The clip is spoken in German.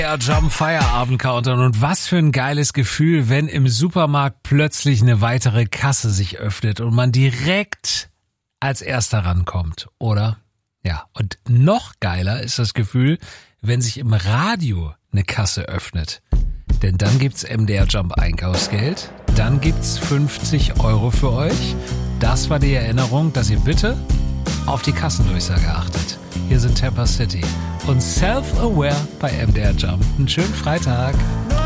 Der Jump Feierabend Countdown und was für ein geiles Gefühl, wenn im Supermarkt plötzlich eine weitere Kasse sich öffnet und man direkt als erster rankommt, oder? Ja, und noch geiler ist das Gefühl, wenn sich im Radio eine Kasse öffnet. Denn dann gibt's MDR Jump Einkaufsgeld, dann gibt's 50 € für euch. Das war die Erinnerung, dass ihr bitte auf die Kassendurchsage achtet. Hier sind Tampa City und Self-Aware bei MDR Jump. Einen schönen Freitag.